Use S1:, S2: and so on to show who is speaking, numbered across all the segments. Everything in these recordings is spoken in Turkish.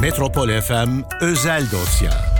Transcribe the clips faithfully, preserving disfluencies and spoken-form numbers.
S1: Metropol F M özel dosya.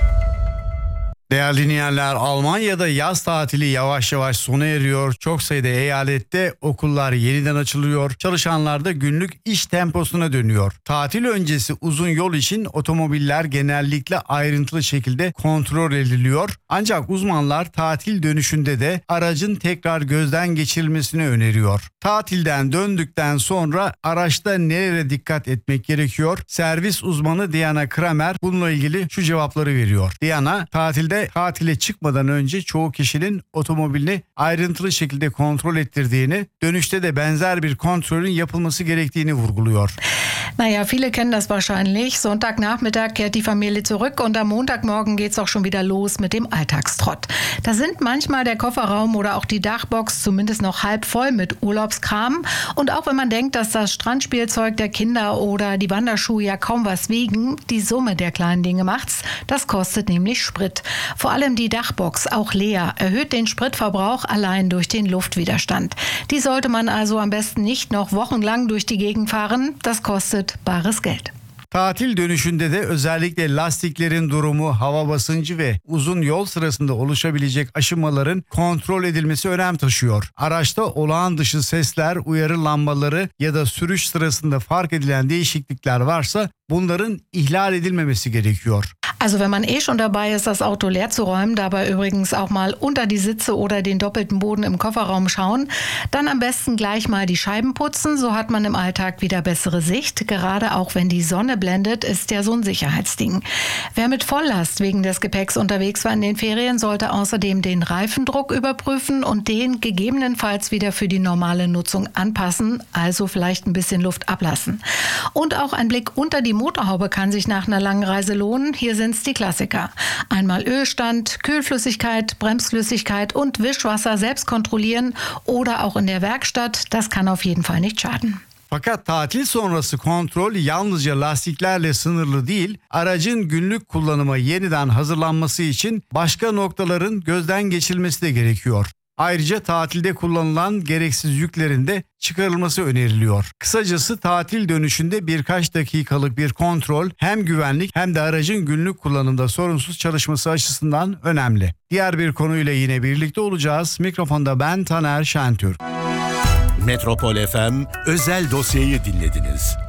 S2: Değerli dinleyenler, Almanya'da yaz tatili yavaş yavaş sona eriyor. Çok sayıda eyalette okullar yeniden açılıyor. Çalışanlar da günlük iş temposuna dönüyor. Tatil öncesi uzun yol için otomobiller genellikle ayrıntılı şekilde kontrol ediliyor. Ancak uzmanlar tatil dönüşünde de aracın tekrar gözden geçirilmesini öneriyor. Tatilden döndükten sonra araçta nelere dikkat etmek gerekiyor? Servis uzmanı Diana Kramer bununla ilgili şu cevapları veriyor. Diana, tatilde tatile çıkmadan önce çoğu kişinin otomobilini ayrıntılı şekilde kontrol ettirdiğini, dönüşte de benzer bir kontrolün yapılması gerektiğini vurguluyor.
S3: Naja, viele kennen das wahrscheinlich. Sonntagnachmittag kehrt die Familie zurück und am Montagmorgen geht's auch schon wieder los mit dem Alltagstrott. Da sind manchmal der Kofferraum oder auch die Dachbox zumindest noch halb voll mit Urlaubskram. Und auch wenn man denkt, dass das Strandspielzeug der Kinder oder die Wanderschuhe ja kaum was wiegen, die Summe der kleinen Dinge macht's. Das kostet nämlich Sprit. Vor allem die Dachbox, auch leer, erhöht den Spritverbrauch allein durch den Luftwiderstand. Die sollte man also am besten nicht noch wochenlang durch die Gegend fahren. Das kostet bares Geld.
S2: Tatil dönüşünde de özellikle lastiklerin durumu, hava basıncı ve uzun yol sırasında oluşabilecek aşınmaların kontrol edilmesi önem taşıyor. Araçta olağan dışı sesler, uyarı lambaları ya da sürüş sırasında fark edilen değişiklikler varsa bunların ihlal edilmemesi gerekiyor.
S3: Also wenn man eh schon dabei ist, das Auto leer zu räumen, dabei übrigens auch mal unter die Sitze oder den doppelten Boden im Kofferraum schauen, dann am besten gleich mal die Scheiben putzen, so hat man im Alltag wieder bessere Sicht. Gerade auch wenn die Sonne blendet, ist ja so ein Sicherheitsding. Wer mit Volllast wegen des Gepäcks unterwegs war in den Ferien, sollte außerdem den Reifendruck überprüfen und den gegebenenfalls wieder für die normale Nutzung anpassen, also vielleicht ein bisschen Luft ablassen. Und auch ein Blick unter die Motorhaube kann sich nach einer langen Reise lohnen. Hier sind die Klassiker. Einmal Ölstand, Kühlflüssigkeit, Bremsflüssigkeit und Wischwasser selbst kontrollieren oder auch in der Werkstatt. Das kann auf jeden Fall nicht schaden.
S2: Fakat tatil sonrası kontrol yalnızca lastiklerle sınırlı değil, aracın günlük kullanıma yeniden hazırlanması için başka noktaların gözden geçirilmesi de gerekiyor. Ayrıca tatilde kullanılan gereksiz yüklerin de çıkarılması öneriliyor. Kısacası tatil dönüşünde birkaç dakikalık bir kontrol hem güvenlik hem de aracın günlük kullanımda sorunsuz çalışması açısından önemli. Diğer bir konuyla yine birlikte olacağız. Mikrofonda ben Taner Şentürk.
S1: Metropol F M özel dosyayı dinlediniz.